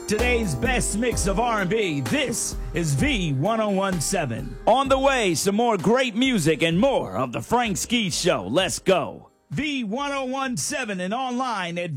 Today's best mix of R&B, this is V1017. On the way, some more great music and more of the Frank Ski Show. Let's go. V1017 and online at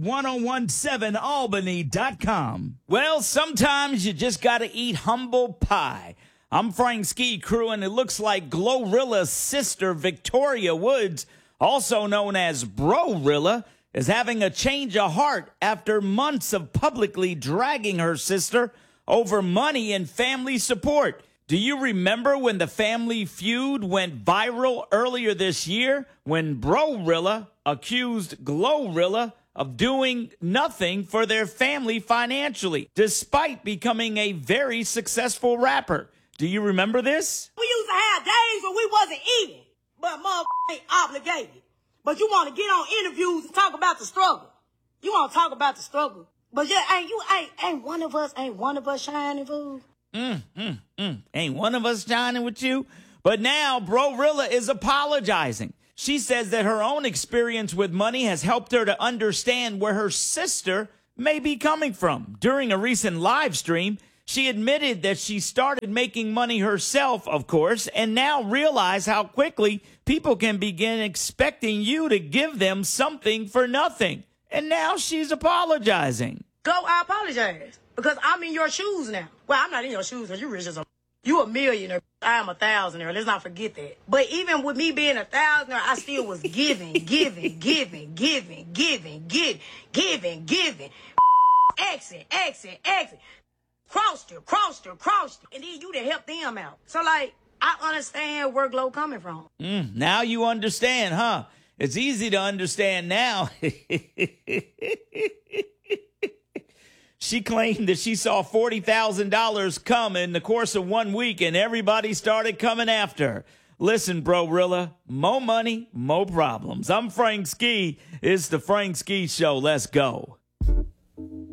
V1017Albany.com. Well, sometimes you just gotta eat humble pie. I'm Frank Ski Crew, and it looks like Glorilla's sister, Victoria Woods, also known as Brorilla, is having a change of heart after months of publicly dragging her sister over money and family support. Do you remember when the family feud went viral earlier this year when Brorilla accused Glorilla of doing nothing for their family financially, despite becoming a very successful rapper? Do you remember this? We used to have days when we wasn't eating, but ain't obligated. But you want to get on interviews and talk about the struggle. You want to talk about the struggle. But yeah, ain't one of us shining, fool. Ain't one of us shining with you? But now Brorilla is apologizing. She says that her own experience with money has helped her to understand where her sister may be coming from. During a recent live stream, she admitted that she started making money herself, of course, and now realize how quickly people can begin expecting you to give them something for nothing. And now she's apologizing. I apologize. Because I'm in your shoes now. Well, I'm not in your shoes because you're rich as a... You a millionaire. I am a thousandaire. Let's not forget that. But even with me being a thousandaire, I still was giving. Exit. Crossed her. And then you to help them out. So, I understand where Glow coming from. Now you understand, huh? It's easy to understand now. She claimed that she saw $40,000 come in the course of 1 week, and everybody started coming after her. Listen, Brorilla, mo money, mo problems. I'm Frank Ski. It's the Frank Ski Show. Let's go.